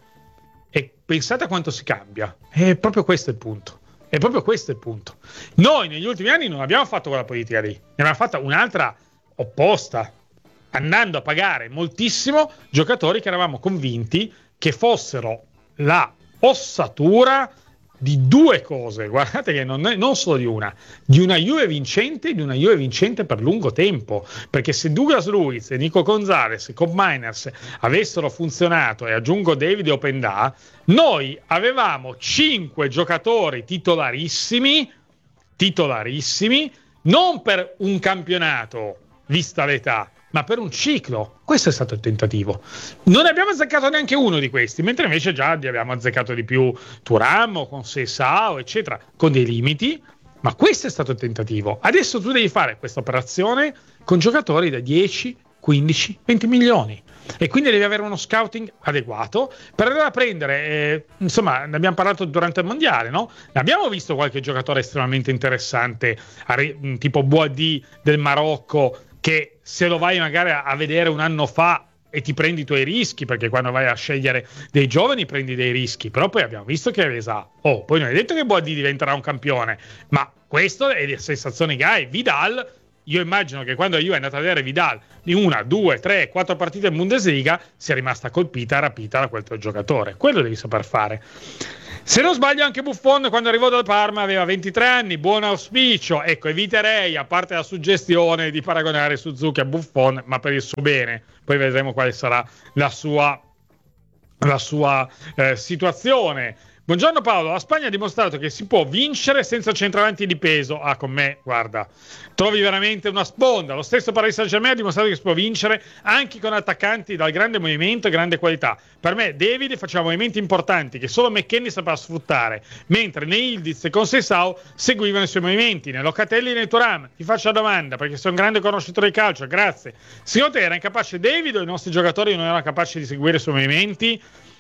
e pensate a quanto si cambia. È proprio questo il punto, è proprio questo il punto. Noi negli ultimi anni non abbiamo fatto quella politica lì, ne abbiamo fatta un'altra opposta, andando a pagare moltissimo giocatori che eravamo convinti che fossero la ossatura di due cose, guardate che non, è, non solo di una, di una Juve vincente e di una Juve vincente per lungo tempo, perché se Douglas Luiz e Nico Gonzalez e Cobb Miners avessero funzionato, e aggiungo David Openda, noi avevamo cinque giocatori titolarissimi, titolarissimi, non per un campionato, vista l'età, ma per un ciclo. Questo è stato il tentativo. Non ne abbiamo azzeccato neanche uno di questi, mentre invece già ne abbiamo azzeccato di più Thuram, con Seisao, eccetera, con dei limiti, ma questo è stato il tentativo. Adesso tu devi fare questa operazione con giocatori da dieci quindici venti milioni. E quindi devi avere uno scouting adeguato per andare a prendere, eh, insomma, ne abbiamo parlato durante il mondiale, no? Ne abbiamo visto qualche giocatore estremamente interessante, tipo Boadi del Marocco, che se lo vai magari a vedere un anno fa e ti prendi i tuoi rischi, perché quando vai a scegliere dei giovani prendi dei rischi, però poi abbiamo visto che Resa, oh, poi non è detto che Boadi diventerà un campione, ma questo è la sensazione che hai. Vidal, io immagino che quando io è andata a vedere Vidal di una, due, tre, quattro partite in Bundesliga sia rimasta colpita, rapita da quel tuo giocatore. Quello devi saper fare. Se non sbaglio anche Buffon quando arrivò dal Parma aveva ventitré anni, buon auspicio. Ecco, eviterei, a parte la suggestione, di paragonare Suzuki a Buffon, ma per il suo bene. Poi vedremo quale sarà la sua, la sua eh, situazione. Buongiorno Paolo, la Spagna ha dimostrato che si può vincere senza centravanti di peso. Ah, con me, guarda, trovi veramente una sponda. Lo stesso Paris Saint-Germain ha dimostrato che si può vincere anche con attaccanti dal grande movimento e grande qualità. Per me David faceva movimenti importanti che solo McKennie sapeva sfruttare, mentre né Ildiz e Conceição seguivano i suoi movimenti, né Locatelli né Thuram. Ti faccio la domanda, perché sei un grande conoscitore di calcio, grazie. Secondo te era incapace David o i nostri giocatori non erano capaci di seguire i suoi movimenti?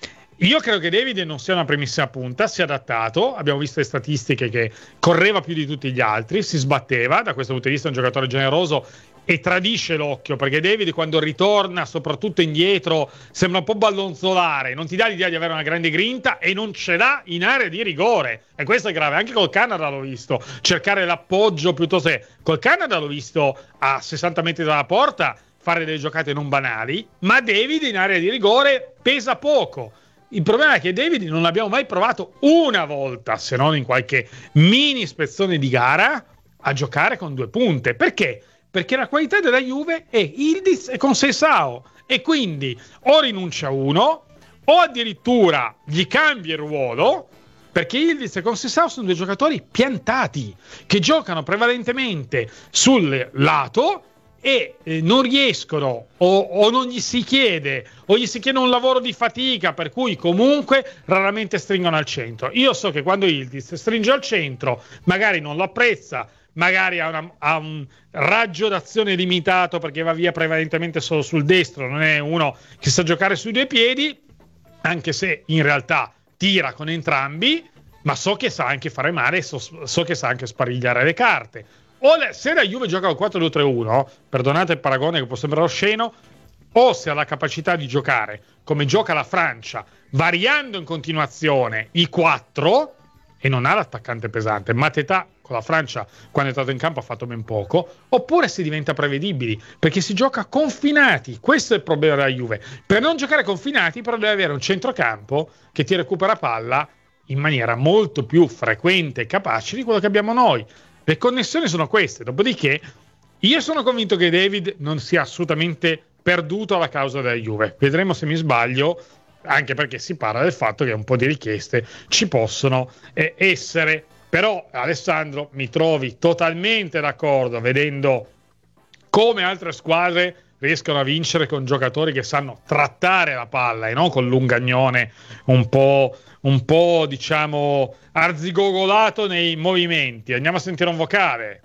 Io credo che David non sia una primissima punta, si è adattato, abbiamo visto le statistiche che correva più di tutti gli altri, si sbatteva, da questo punto di vista è un giocatore generoso e tradisce l'occhio, perché David quando ritorna soprattutto indietro sembra un po' ballonzolare, non ti dà l'idea di avere una grande grinta e non ce l'ha in area di rigore, e questo è grave. Anche col Canada l'ho visto cercare l'appoggio piuttosto che col Canada l'ho visto a sessanta metri dalla porta fare delle giocate non banali, ma David in area di rigore pesa poco. Il problema è che David non l'abbiamo mai provato una volta, se non in qualche mini ispezione di gara, a giocare con due punte. Perché? Perché la qualità della Juve è Ildiz e Conceição, e quindi o rinuncia uno o addirittura gli cambia il ruolo, perché Ildiz e Conceição sono due giocatori piantati che giocano prevalentemente sul lato e eh, non riescono o, o non gli si chiede o gli si chiede un lavoro di fatica, per cui comunque raramente stringono al centro. Io so che quando Ildiz stringe al centro magari non lo apprezza, magari ha, una, ha un raggio d'azione limitato perché va via prevalentemente solo sul destro, non è uno che sa giocare sui due piedi, anche se in realtà tira con entrambi, ma so che sa anche fare male, so, so che sa anche sparigliare le carte. O le, se la Juve gioca al quattro due tre uno, perdonate il paragone che può sembrare osceno, o se ha la capacità di giocare come gioca la Francia, variando in continuazione i quattro, e non ha l'attaccante pesante. Mateta con la Francia quando è entrato in campo ha fatto ben poco, oppure si diventa prevedibili, perché si gioca confinati. Questo è il problema della Juve. Per non giocare confinati però deve avere un centrocampo che ti recupera palla in maniera molto più frequente e capace di quello che abbiamo noi. Le connessioni sono queste, dopodiché io sono convinto che David non sia assolutamente perduto alla causa della Juve. Vedremo se mi sbaglio, anche perché si parla del fatto che un po' di richieste ci possono eh, essere. Però Alessandro, mi trovi totalmente d'accordo vedendo come altre squadre riescono a vincere con giocatori che sanno trattare la palla e non con l'ungagnone un po', un po' diciamo arzigogolato nei movimenti. Andiamo a sentire un vocale.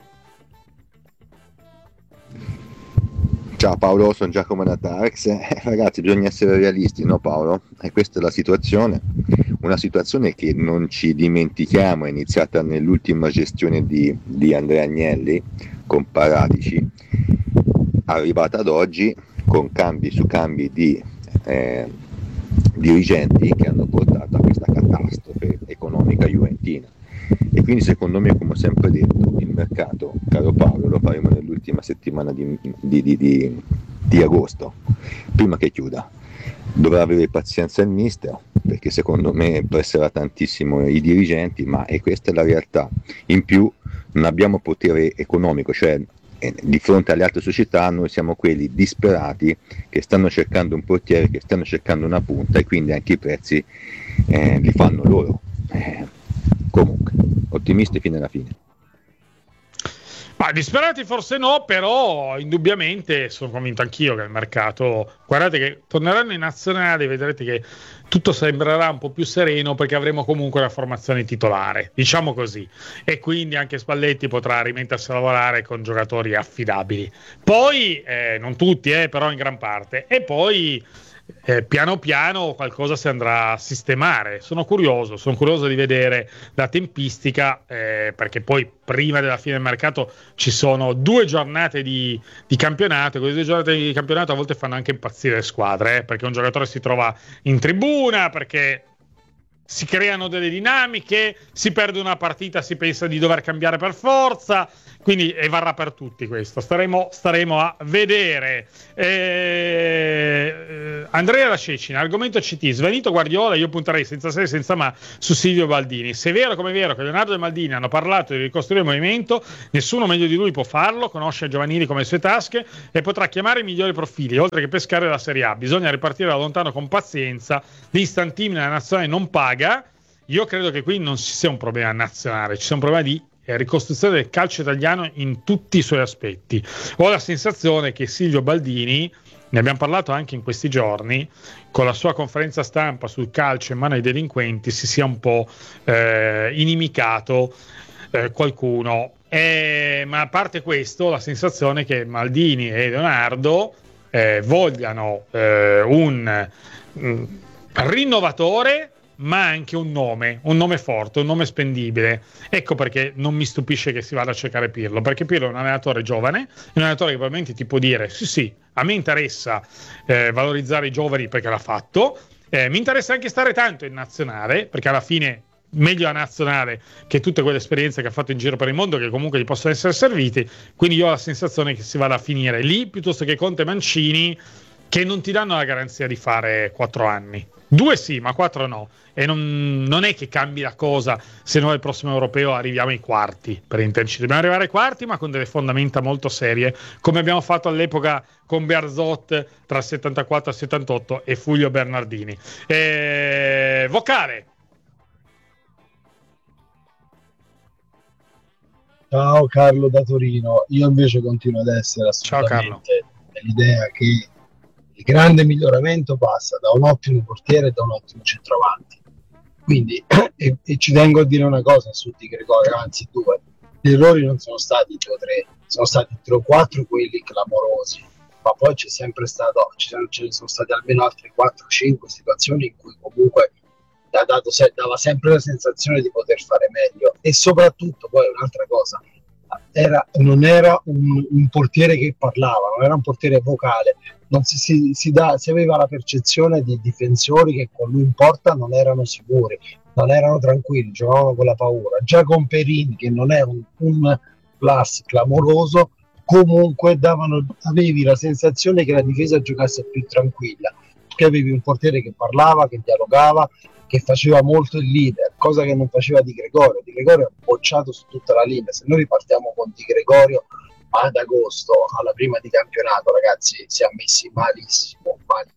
Ciao Paolo, sono Giacomo Natarex. Eh, ragazzi, bisogna essere realisti, no Paolo? E questa è la situazione, una situazione che non ci dimentichiamo, è iniziata nell'ultima gestione di, di Andrea Agnelli con Paratici, arrivata ad oggi con cambi su cambi di eh, dirigenti che hanno portato a questa catastrofe economica juventina. E quindi secondo me, come ho sempre detto, il mercato, caro Paolo, lo faremo nell'ultima settimana di, di, di, di, di agosto, prima che chiuda. Dovrà avere pazienza il mister, perché secondo me presserà tantissimo i dirigenti, ma e questa è la realtà. In più non abbiamo potere economico, cioè eh, di fronte alle altre società noi siamo quelli disperati che stanno cercando un portiere, che stanno cercando una punta, e quindi anche i prezzi eh, li fanno loro. Eh, comunque, ottimisti fino alla fine. Ma disperati forse no, però indubbiamente sono convinto anch'io che il mercato, guardate che torneranno in nazionale, vedrete che tutto sembrerà un po' più sereno perché avremo comunque la formazione titolare, diciamo così, e quindi anche Spalletti potrà rimettersi a lavorare con giocatori affidabili. Poi, eh, non tutti, eh, però in gran parte, e poi Eh, piano piano qualcosa si andrà a sistemare. Sono curioso, sono curioso di vedere la tempistica, eh, perché poi prima della fine del mercato ci sono due giornate di, di campionato, e quelle due giornate di campionato a volte fanno anche impazzire le squadre, eh, perché un giocatore si trova in tribuna, perché si creano delle dinamiche, si perde una partita, si pensa di dover cambiare per forza, quindi e varrà per tutti questo. Staremo, staremo a vedere. Eh, Andrea La Cecina, argomento C T, svanito Guardiola, io punterei senza se senza ma su Silvio Baldini. Se è vero come è vero che Leonardo e Maldini hanno parlato di ricostruire il movimento, nessuno meglio di lui può farlo, conosce i giovanili come le sue tasche e potrà chiamare i migliori profili, oltre che pescare la Serie A. Bisogna ripartire da lontano con pazienza, l'instant team nella nazionale non paga. Io credo che qui non ci sia un problema nazionale, ci sia un problema di ricostruzione del calcio italiano in tutti i suoi aspetti. Ho la sensazione che Silvio Baldini, ne abbiamo parlato anche in questi giorni, con la sua conferenza stampa sul calcio in mano ai delinquenti, si sia un po' eh, inimicato eh, qualcuno. Eh, ma a parte questo, la sensazione che Maldini e Leonardo eh, vogliano eh, un mh, rinnovatore, ma anche un nome, un nome forte, un nome spendibile. Ecco perché non mi stupisce che si vada a cercare Pirlo, perché Pirlo è un allenatore giovane, è un allenatore che probabilmente ti può dire sì sì, a me interessa eh, valorizzare i giovani perché l'ha fatto, eh, mi interessa anche stare tanto in nazionale, perché alla fine meglio la nazionale che tutte quelle esperienze che ha fatto in giro per il mondo, che comunque gli possono essere serviti. Quindi io ho la sensazione che si vada a finire lì piuttosto che Conte e Mancini, che non ti danno la garanzia di fare quattro anni. Due sì, ma quattro no. E non, non è che cambi la cosa se noi al prossimo europeo arriviamo ai quarti, per intenderci. Dobbiamo arrivare ai quarti, ma con delle fondamenta molto serie, come abbiamo fatto all'epoca con Bearzot tra il settantaquattro e il settantotto e Fulvio Bernardini. E... Vocale. Ciao Carlo da Torino. Io invece continuo ad essere assolutamente dell'idea che il grande miglioramento passa da un ottimo portiere e da un ottimo centravanti. Quindi, e, e ci tengo a dire una cosa su Di Gregorio, anzi due. Gli errori non sono stati due o tre, sono stati tre o quattro quelli clamorosi, ma poi c'è sempre stato, ci sono, ce ne sono state almeno altre quattro o cinque situazioni in cui comunque ha dato, dava sempre la sensazione di poter fare meglio. E soprattutto, poi un'altra cosa, era, non era un, un portiere che parlava, non era un portiere vocale, non si, si, si, da, si aveva la percezione di difensori che con lui in porta non erano sicuri, non erano tranquilli, giocavano con la paura. Già con Perin, che non è un, un plus clamoroso, comunque davano, avevi la sensazione che la difesa giocasse più tranquilla, perché avevi un portiere che parlava, che dialogava, che faceva molto il leader, cosa che non faceva Di Gregorio. Di Gregorio è bocciato su tutta la linea. Se noi ripartiamo con Di Gregorio ad agosto, alla prima di campionato, ragazzi, si è messi malissimo, malissimo.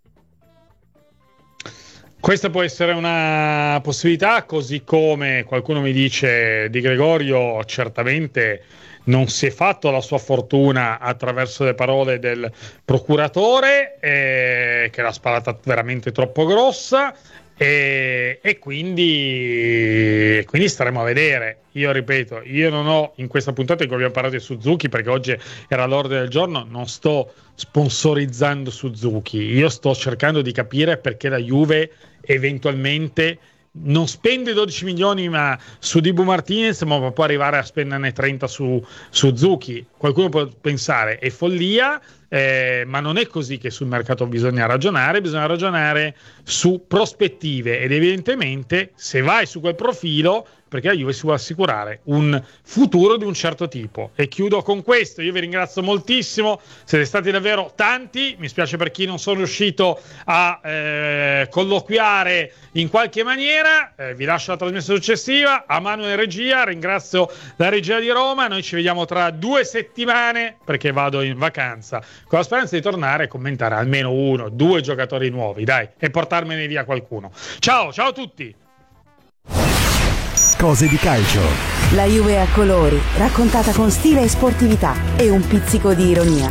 Questa può essere una possibilità, così come qualcuno mi dice Di Gregorio certamente non si è fatto la sua fortuna attraverso le parole del procuratore, eh, che l'ha sparata veramente troppo grossa, e, e quindi, quindi staremo a vedere. Io ripeto, io non ho in questa puntata in cui abbiamo parlato di Suzuki, perché oggi era l'ordine del giorno, non sto sponsorizzando Suzuki, io sto cercando di capire perché la Juve eventualmente non spende dodici milioni ma su Dibu Martinez, ma può arrivare a spenderne trenta su Suzuki. Qualcuno può pensare è follia, eh, ma non è così che sul mercato bisogna ragionare, bisogna ragionare su prospettive, ed evidentemente se vai su quel profilo, perché la Juve si vuole assicurare un futuro di un certo tipo. E chiudo con questo, io vi ringrazio moltissimo, siete stati davvero tanti, mi spiace per chi non sono riuscito a eh, colloquiare in qualche maniera, eh, vi lascio la trasmissione successiva, a mano in regia, ringrazio la regia di Roma, noi ci vediamo tra due settimane perché vado in vacanza, con la speranza di tornare e commentare almeno uno, due giocatori nuovi, dai, e portarmene via qualcuno. Ciao, ciao a tutti! cose di calcio. La Juve a colori, raccontata con stile e sportività e un pizzico di ironia.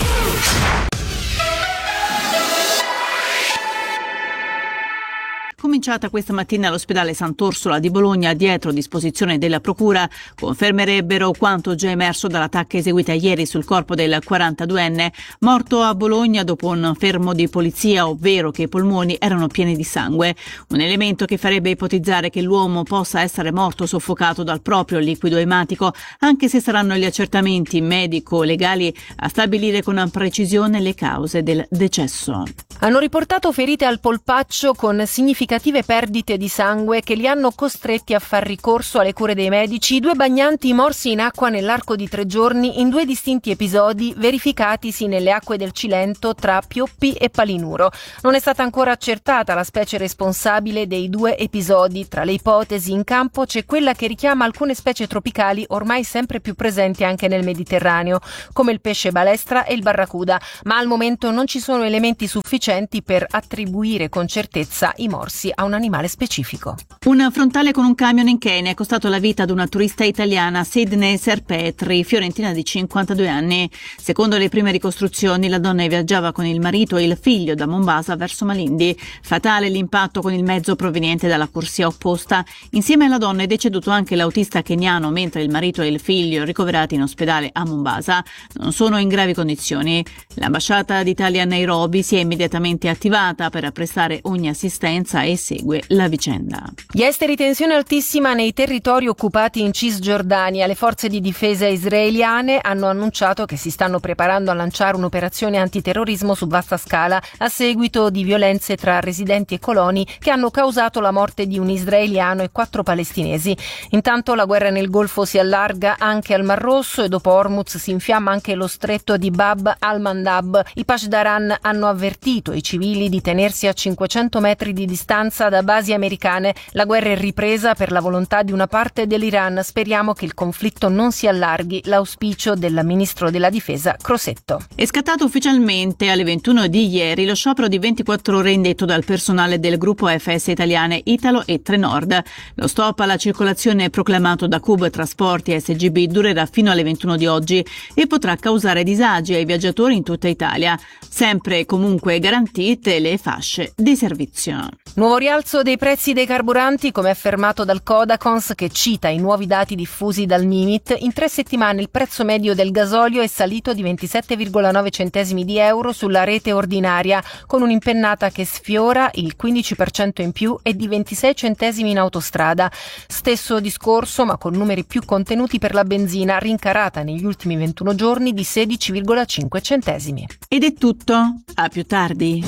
Cominciata questa mattina all'ospedale Sant'Orsola di Bologna, dietro disposizione della procura, confermerebbero quanto già emerso dall'attacco eseguita ieri sul corpo del quarantaduenne, morto a Bologna dopo un fermo di polizia, ovvero che i polmoni erano pieni di sangue. Un elemento che farebbe ipotizzare che l'uomo possa essere morto soffocato dal proprio liquido ematico, anche se saranno gli accertamenti medico-legali a stabilire con precisione le cause del decesso. Hanno riportato ferite al polpaccio con significative perdite di sangue che li hanno costretti a far ricorso alle cure dei medici due bagnanti morsi in acqua nell'arco di tre giorni in due distinti episodi verificatisi nelle acque del Cilento tra Pioppi e Palinuro. Non è stata ancora accertata la specie responsabile dei due episodi. Tra le ipotesi in campo c'è quella che richiama alcune specie tropicali ormai sempre più presenti anche nel Mediterraneo, come il pesce balestra e il barracuda, ma al momento non ci sono elementi sufficienti per attribuire con certezza i morsi a un animale specifico. Un frontale con un camion in Kenya è costato la vita ad una turista italiana, Sydney Serpetri, fiorentina di cinquantadue anni. Secondo le prime ricostruzioni, la donna viaggiava con il marito e il figlio da Mombasa verso Malindi. Fatale l'impatto con il mezzo proveniente dalla corsia opposta. Insieme alla donna è deceduto anche l'autista keniano, mentre il marito e il figlio, ricoverati in ospedale a Mombasa, non sono in gravi condizioni. L'ambasciata d'Italia a Nairobi si è immediatamente attivata per prestare ogni assistenza e segue la vicenda. Gli esteri tensione altissima nei territori occupati in Cisgiordania. Le forze di difesa israeliane hanno annunciato che si stanno preparando a lanciare un'operazione antiterrorismo su vasta scala a seguito di violenze tra residenti e coloni che hanno causato la morte di un israeliano e quattro palestinesi. Intanto la guerra nel Golfo si allarga anche al Mar Rosso e dopo Hormuz si infiamma anche lo stretto di Bab al-Mandab. I Pashdaran hanno avvertito i civili di tenersi a cinquecento metri di distanza da basi americane. La guerra è ripresa per la volontà di una parte dell'Iran. Speriamo che il conflitto non si allarghi. L'auspicio del ministro della difesa Crosetto. È scattato ufficialmente alle ventuno di ieri lo sciopero di ventiquattro ore indetto dal personale del gruppo A F S Italiane Italo e Trenord. Lo stop alla circolazione proclamato da Cub Trasporti S G B durerà fino alle ventuno di oggi e potrà causare disagi ai viaggiatori in tutta Italia. Sempre comunque garantite le fasce di servizio. Nuovo rialzo dei prezzi dei carburanti, come affermato dal Codacons, che cita i nuovi dati diffusi dal Mimit. In tre settimane il prezzo medio del gasolio è salito di ventisette virgola nove centesimi di euro sulla rete ordinaria, con un'impennata che sfiora il quindici per cento in più e di ventisei centesimi in autostrada. Stesso discorso, ma con numeri più contenuti per la benzina, rincarata negli ultimi ventuno giorni di sedici virgola cinque centesimi. Ed è tutto. A più tardi.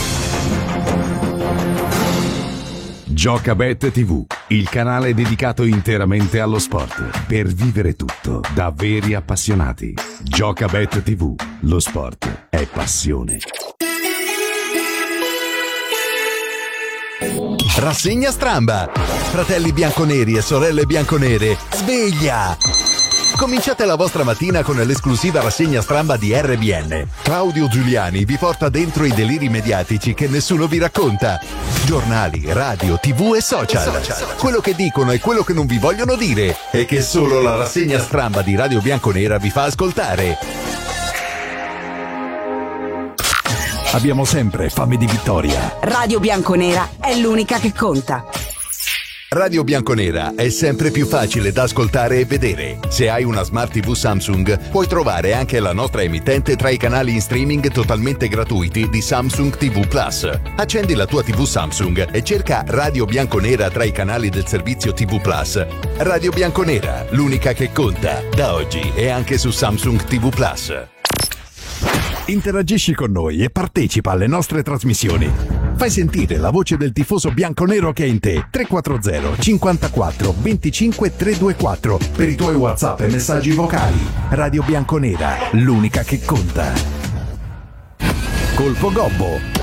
Giocabet tivù, il canale dedicato interamente allo sport, per vivere tutto da veri appassionati. Giocabet tivù, lo sport è passione. Rassegna stramba! Fratelli bianconeri e sorelle bianconere, sveglia! Cominciate la vostra mattina con l'esclusiva rassegna stramba di R B N. Claudio Giuliani vi porta dentro i deliri mediatici che nessuno vi racconta. Giornali, radio, tv e social. Quello che dicono e quello che non vi vogliono dire e che solo la rassegna stramba di Radio Bianconera vi fa ascoltare. Abbiamo sempre fame di vittoria. Radio Bianconera è l'unica che conta. Radio Bianconera è sempre più facile da ascoltare e vedere. Se hai una Smart tivù Samsung, puoi trovare anche la nostra emittente tra i canali in streaming totalmente gratuiti di Samsung T V Plus. Accendi la tua tivù Samsung e cerca Radio Bianconera tra i canali del servizio T V Plus. Radio Bianconera, l'unica che conta, da oggi e anche su Samsung T V Plus. Interagisci con noi e partecipa alle nostre trasmissioni. Fai sentire la voce del tifoso bianconero che è in te. tre quattro zero cinquantaquattro venticinque trecentoventiquattro per i tuoi WhatsApp e messaggi vocali. Radio Bianconera, l'unica che conta. Colpo Gobbo,